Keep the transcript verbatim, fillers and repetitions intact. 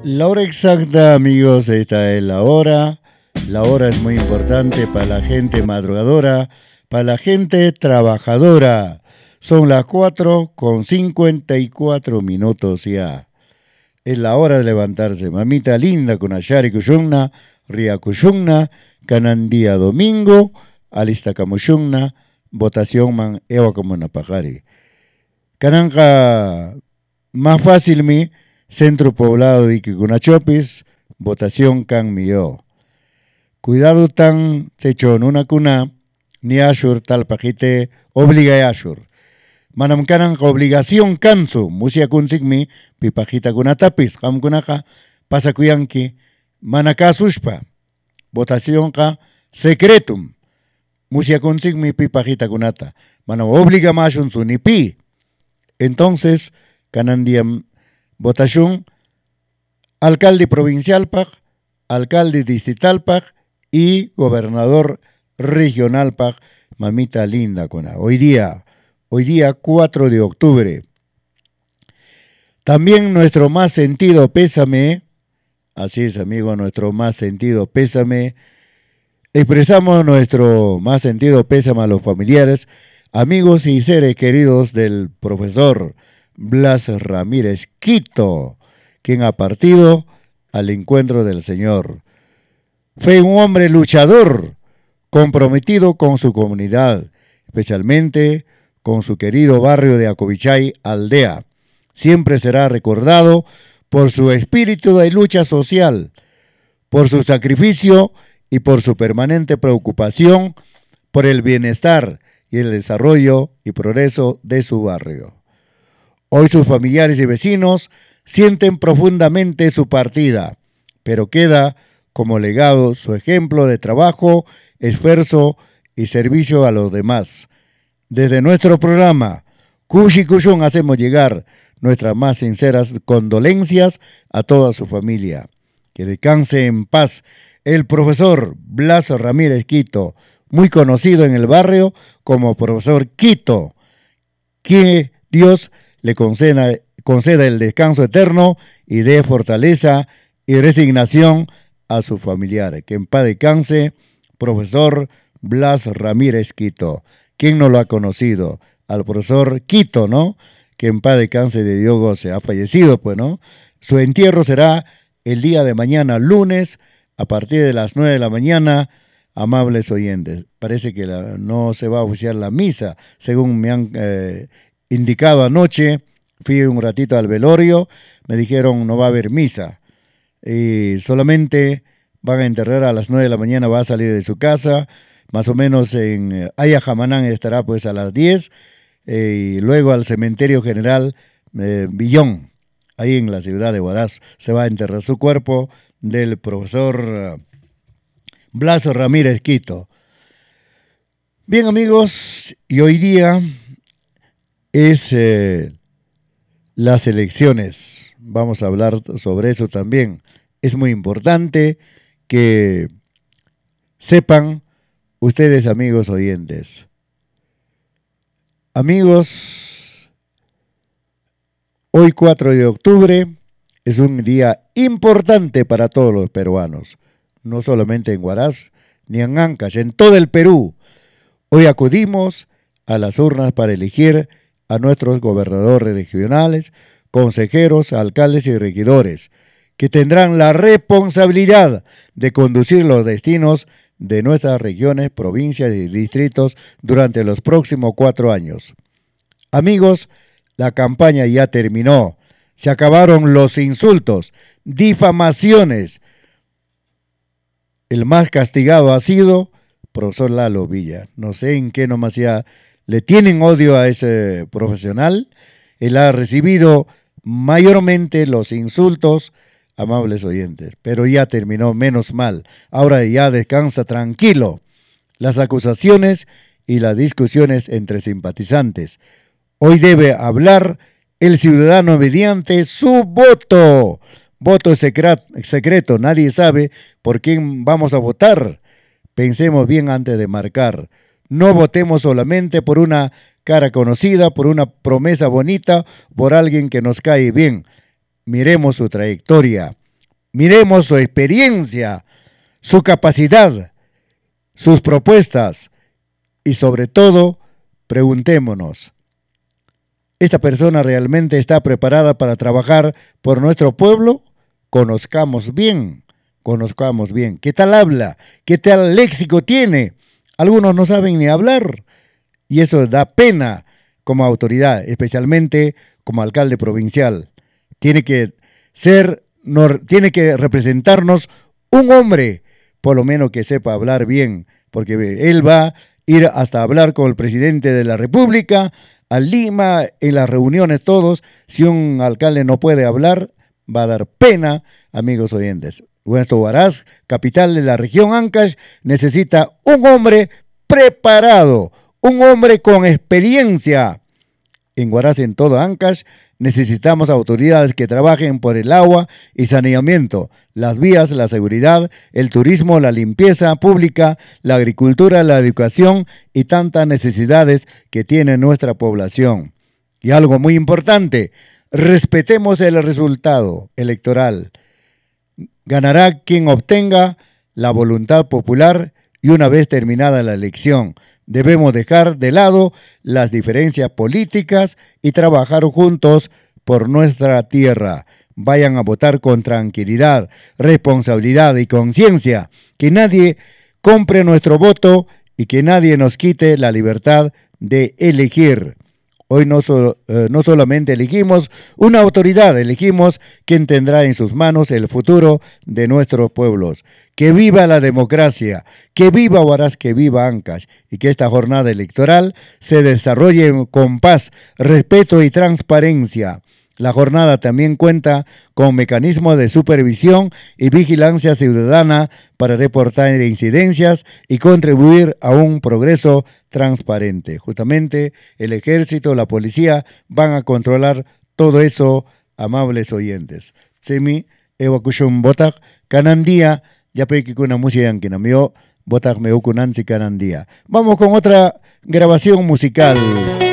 La hora exacta, amigos, esta es la hora. La hora es muy importante para la gente madrugadora, para la gente trabajadora. Son las cuatro con cincuenta y cuatro minutos ya. Es la hora de levantarse. Mamita linda con Ashari Kushungna, Ria Kushungna, Canandía Domingo, Alista Kamushungna, votación man Ewa Kamuna Pajari. Cananca más fácil mi. Centro Poblado de Iquigunachopis, votación can mío. Cuidado tan secho en una cuna, ni ashur tal pajite obliga a ashur. Manam canan obligación canso, musia kunsigmi, pipajita kunatapis, ham kunaja, pasa kuyanki, manacasushpa. Votación ka secretum, musia kunsigmi pipajita kunata. Manam obliga mashun su ni pi. Entonces, canandiam. Votación, alcalde provincial P A C, alcalde distrital P A C y gobernador regional P A C, mamita linda cona. Hoy día, hoy día cuatro de octubre. También nuestro más sentido pésame, así es amigo, nuestro más sentido pésame. Expresamos nuestro más sentido pésame a los familiares, amigos y seres queridos del profesor Blas Ramírez Quito, quien ha partido al encuentro del Señor. Fue un hombre luchador, comprometido con su comunidad, especialmente con su querido barrio de Acobichay, Aldea. Siempre será recordado por su espíritu de lucha social, por su sacrificio y por su permanente preocupación por el bienestar y el desarrollo y progreso de su barrio. Hoy sus familiares y vecinos sienten profundamente su partida, pero queda como legado su ejemplo de trabajo, esfuerzo y servicio a los demás. Desde nuestro programa, Kushi Kushun, hacemos llegar nuestras más sinceras condolencias a toda su familia. Que descanse en paz el profesor Blas Ramírez Quito, muy conocido en el barrio como profesor Quito, que Dios le conceda, conceda el descanso eterno y dé fortaleza y resignación a sus familiares. Que en paz descanse, profesor Blas Ramírez Quito. ¿Quién no lo ha conocido? Al profesor Quito, ¿no? Que en paz descanse, de Dios se ha fallecido, pues, ¿no? Su entierro será el día de mañana, lunes, a partir de las nueve de la mañana, amables oyentes. Parece que la, no se va a oficiar la misa, según me han eh, indicado anoche. Fui un ratito al velorio, me dijeron no va a haber misa y solamente van a enterrar a las nueve de la mañana, va a salir de su casa, más o menos en Ayajamanán estará pues a las diez, eh, y luego al cementerio general eh, Villón, ahí en la ciudad de Huaraz, se va a enterrar su cuerpo del profesor Blas Ramírez Quito. Bien amigos, y hoy día es eh, las elecciones. Vamos a hablar sobre eso también. Es muy importante que sepan ustedes, amigos oyentes. Amigos, hoy cuatro de octubre es un día importante para todos los peruanos, no solamente en Huaraz ni en Ancash, en todo el Perú. Hoy acudimos a las urnas para elegir a nuestros gobernadores regionales, consejeros, alcaldes y regidores, que tendrán la responsabilidad de conducir los destinos de nuestras regiones, provincias y distritos durante los próximos cuatro años. Amigos, la campaña ya terminó. Se acabaron los insultos, difamaciones. El más castigado ha sido profesor Lalo Villa. No sé en qué nomás ya le tienen odio a ese profesional. Él ha recibido mayormente los insultos, amables oyentes, pero ya terminó, menos mal. Ahora ya descansa tranquilo. Las acusaciones y las discusiones entre simpatizantes. Hoy debe hablar el ciudadano mediante su voto. Voto secreto, nadie sabe por quién vamos a votar. Pensemos bien antes de marcar. No votemos solamente por una cara conocida, por una promesa bonita, por alguien que nos cae bien. Miremos su trayectoria. miremos su experiencia, su capacidad, sus propuestas y sobre todo, preguntémonos, ¿esta persona realmente está preparada para trabajar por nuestro pueblo? Conozcamos bien, conozcamos bien. ¿Qué tal habla? ¿Qué tal léxico tiene? Algunos no saben ni hablar y eso da pena como autoridad, especialmente como alcalde provincial. Tiene que ser, no, tiene que representarnos un hombre, por lo menos que sepa hablar bien, porque él va a ir hasta hablar con el presidente de la República, a Lima, en las reuniones todos. Si un alcalde no puede hablar, va a dar pena, amigos oyentes. Nuestro Huaraz, capital de la región Ancash, necesita un hombre preparado, un hombre con experiencia. En Huaraz, en todo Ancash, necesitamos autoridades que trabajen por el agua y saneamiento, las vías, la seguridad, el turismo, la limpieza pública, la agricultura, la educación y tantas necesidades que tiene nuestra población. Y algo muy importante, respetemos el resultado electoral. Ganará quien obtenga la voluntad popular y una vez terminada la elección, debemos dejar de lado las diferencias políticas y trabajar juntos por nuestra tierra. Vayan a votar con tranquilidad, responsabilidad y conciencia. Que nadie compre nuestro voto y que nadie nos quite la libertad de elegir. Hoy no, so, eh, no solamente elegimos una autoridad, elegimos quien tendrá en sus manos el futuro de nuestros pueblos. Que viva la democracia, que viva Huaraz, que viva Ancash y que esta jornada electoral se desarrolle con paz, respeto y transparencia. La jornada también cuenta con mecanismos de supervisión y vigilancia ciudadana para reportar incidencias y contribuir a un progreso transparente. Justamente el ejército, la policía van a controlar todo eso, amables oyentes. Semi, evacuación botak, canandía, ya peque con una música en que no me botak me okunansi canandía. Vamos con otra grabación musical.